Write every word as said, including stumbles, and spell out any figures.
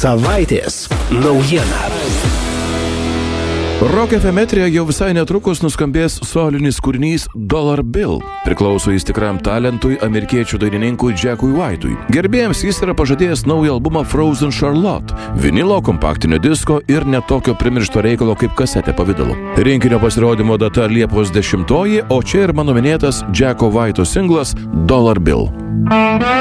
Savaitės naujiena. Rock F M eteryje jau visai netrukus nuskambės solinis kūrinys Dollar Bill. Priklauso jis tikram talentui, amerikiečių dainininkui Jackui White'ui. Gerbėjams jis yra pažadėjęs naują albumą Frozen Charlotte, vinilo, kompaktinio disko ir netokio primiršto reikalo kaip kasetė pavidalu. Rinkinio pasirodymo data Liepos dešimtoji, o čia ir mano minėtas Jacko White'o singlas Dollar Bill.